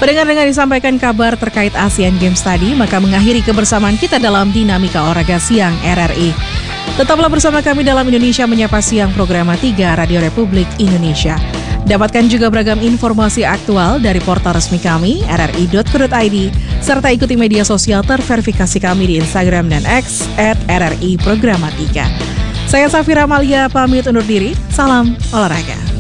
Pendengar dengan disampaikan kabar terkait Asian Games tadi, maka mengakhiri kebersamaan kita dalam Dinamika Olahraga Siang RRI. Tetaplah bersama kami dalam Indonesia Menyapa Siang program 3 Radio Republik Indonesia. Dapatkan juga beragam informasi aktual dari portal resmi kami, rri.co.id, serta ikuti media sosial terverifikasi kami di Instagram dan X @RRI Programa 3. Saya Safira Malia pamit undur diri, salam olahraga.